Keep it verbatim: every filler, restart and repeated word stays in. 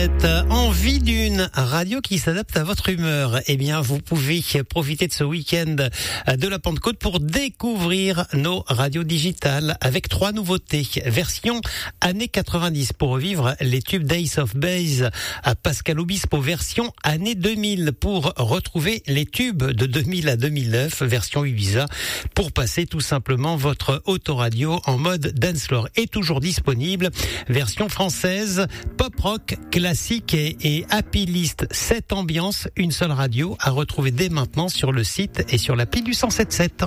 êtes envie d'une radio qui s'adapte à votre humeur, eh bien vous pouvez profiter de ce week-end de la Pentecôte pour découvrir nos radios digitales avec trois nouveautés. Version années quatre-vingt-dix pour revivre les tubes d'Ace of Base à Pascal Obispo. Version années deux mille pour retrouver les tubes de deux mille à deux mille neuf. Version Ibiza pour passer tout simplement votre autoradio en mode dancefloor est toujours disponible. Version française, pop rock, classique et, et happy list. Cette ambiance, une seule radio à retrouver dès maintenant sur le site et sur l'appli du cent sept sept.